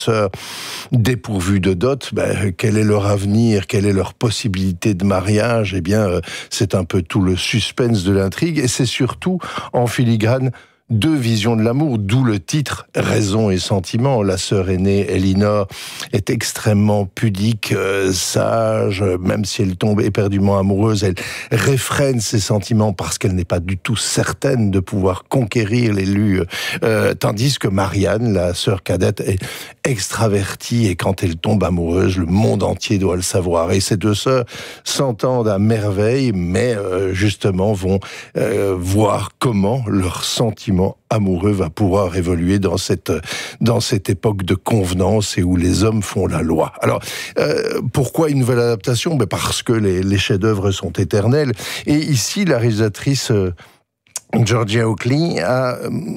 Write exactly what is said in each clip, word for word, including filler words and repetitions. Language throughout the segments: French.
sœurs dépourvues de dot, ben, quel est leur avenir, quelle est leur possibilité de mariage? Eh bien, euh, c'est un peu tout le suspense de l'intrigue, et c'est surtout en filigrane deux visions de l'amour, d'où le titre « Raison et sentiment ». La sœur aînée, Elinor, est extrêmement pudique, euh, sage, même si elle tombe éperdument amoureuse, elle réfrène ses sentiments parce qu'elle n'est pas du tout certaine de pouvoir conquérir l'élu, euh, tandis que Marianne, la sœur cadette, est extravertie, et quand elle tombe amoureuse, le monde entier doit le savoir. Et ces deux sœurs s'entendent à merveille, mais euh, justement vont euh, voir comment leurs sentiments amoureux va pouvoir évoluer dans cette dans cette époque de convenance et où les hommes font la loi. Alors, euh, pourquoi une nouvelle adaptation? Ben parce que les, les chefs-d'œuvre sont éternels. Et ici, la réalisatrice euh, Georgia Oakley a,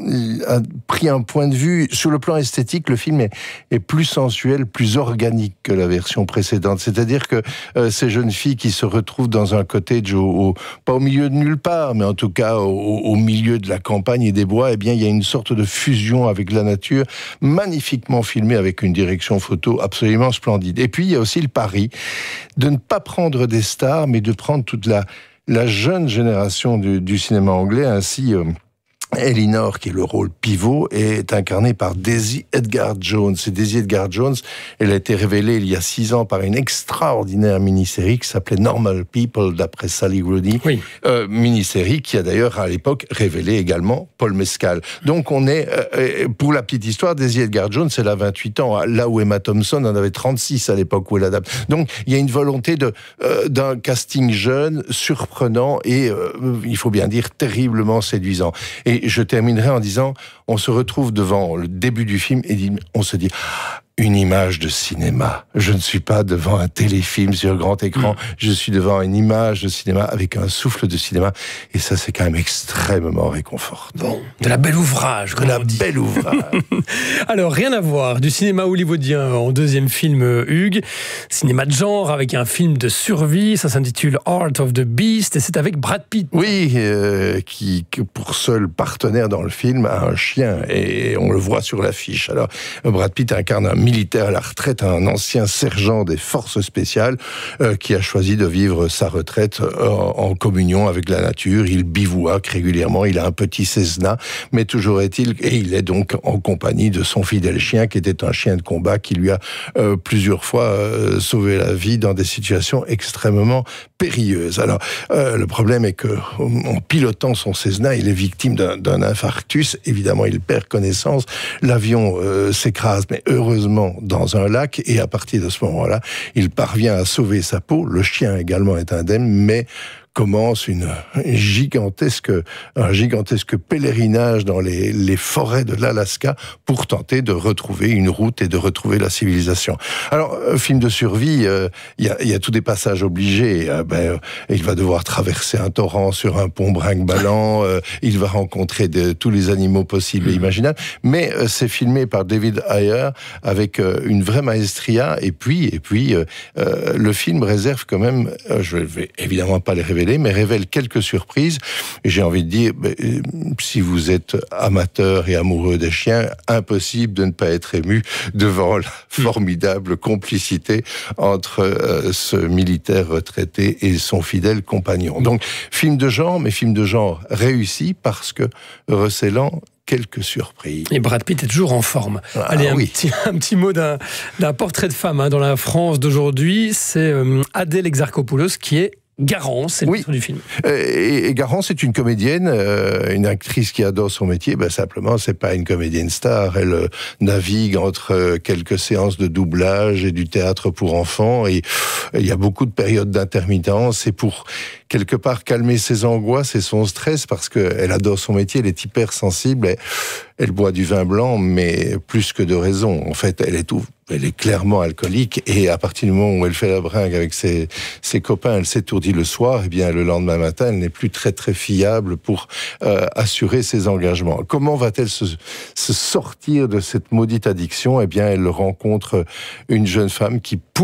a pris un point de vue. Sur le plan esthétique, le film est, est plus sensuel, plus organique que la version précédente. C'est-à-dire que euh, ces jeunes filles qui se retrouvent dans un cottage, au, au, pas au milieu de nulle part, mais en tout cas au, au milieu de la campagne et des bois, eh bien, il y a une sorte de fusion avec la nature, magnifiquement filmée avec une direction photo absolument splendide. Et puis, il y a aussi le pari de ne pas prendre des stars, mais de prendre toute la la jeune génération du, du cinéma anglais. Ainsi, euh, Elinor, qui est le rôle pivot, est incarnée par Daisy Edgar Jones. Et Daisy Edgar Jones, elle a été révélée il y a six ans par une extraordinaire mini-série qui s'appelait Normal People, d'après Sally Rooney. Oui. Euh, mini-série qui a d'ailleurs, à l'époque, révélé également Paul Mescal. Donc on est, euh, pour la petite histoire, Daisy Edgar Jones, elle a vingt-huit ans, là où Emma Thompson en avait trente-six à l'époque où elle adapte. Donc il y a une volonté de, euh, d'un casting jeune, surprenant et, euh, il faut bien dire, terriblement séduisant. Et je terminerai en disant, on se retrouve devant le début du film et on se dit, une image de cinéma. Je ne suis pas devant un téléfilm sur grand écran, mmh. je suis devant une image de cinéma avec un souffle de cinéma, et ça c'est quand même extrêmement réconfortant. Bon, de la belle ouvrage, de la belle ouvrage. Alors, rien à voir, du cinéma hollywoodien en deuxième film, Hugues, cinéma de genre avec un film de survie, ça s'intitule Heart of the Beast, et c'est avec Brad Pitt. Oui, euh, qui, pour seul partenaire dans le film, a un chien, et on le voit sur l'affiche. Alors, Brad Pitt incarne un militaire à la retraite, un ancien sergent des forces spéciales euh, qui a choisi de vivre sa retraite euh, en communion avec la nature. Il bivouaque régulièrement, il a un petit Cessna, mais toujours est-il, et il est donc en compagnie de son fidèle chien qui était un chien de combat qui lui a euh, plusieurs fois euh, sauvé la vie dans des situations extrêmement périlleuses. Alors, euh, le problème est que en pilotant son Cessna, il est victime d'un, d'un infarctus. Évidemment, il perd connaissance. L'avion euh, s'écrase, mais heureusement dans un lac, et à partir de ce moment-là, il parvient à sauver sa peau. Le chien également est indemne, mais commence une gigantesque, un gigantesque pèlerinage dans les, les forêts de l'Alaska pour tenter de retrouver une route et de retrouver la civilisation. Alors, un film de survie, il euh, y, a, y a tous des passages obligés. Euh, ben, il va devoir traverser un torrent sur un pont brinque-ballant, euh, il va rencontrer de, tous les animaux possibles et imaginables, mais euh, c'est filmé par David Ayer avec euh, une vraie maestria, et puis, et puis euh, euh, le film réserve quand même, euh, je vais évidemment pas les révéler, mais révèle quelques surprises. Et j'ai envie de dire, ben, si vous êtes amateur et amoureux des chiens, impossible de ne pas être ému devant la formidable complicité entre euh, ce militaire retraité et son fidèle compagnon. Donc, film de genre, mais film de genre réussi parce que recélant quelques surprises. Et Brad Pitt est toujours en forme. Ah, Allez, un, oui. petit, un petit mot d'un, d'un portrait de femme hein, dans la France d'aujourd'hui. C'est euh, Adèle Exarchopoulos qui est Garance, c'est le oui. titre du film. Et, et Garance est une comédienne, euh, une actrice qui adore son métier. Ben simplement, c'est pas une comédienne star. Elle euh, navigue entre euh, quelques séances de doublage et du théâtre pour enfants. Et il y a beaucoup de périodes d'intermittence. Et pour quelque part calmer ses angoisses et son stress, parce qu'elle adore son métier, elle est hyper sensible. Elle, elle boit du vin blanc, mais plus que de raison. En fait, elle est tout. Elle est clairement alcoolique, et à partir du moment où elle fait la bringue avec ses, ses copains, elle s'étourdit le soir, et bien le lendemain matin, elle n'est plus très très fiable pour euh, assurer ses engagements. Comment va-t-elle se, se sortir de cette maudite addiction? Eh bien, elle rencontre une jeune femme qui pourrait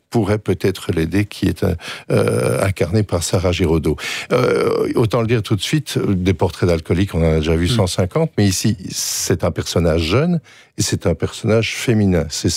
pourrait peut-être l'aider, qui est euh, incarné par Sarah Giraudot. Euh, autant le dire tout de suite, des portraits d'alcooliques, on en a déjà vu cent cinquante, mais ici, c'est un personnage jeune et c'est un personnage féminin. C'est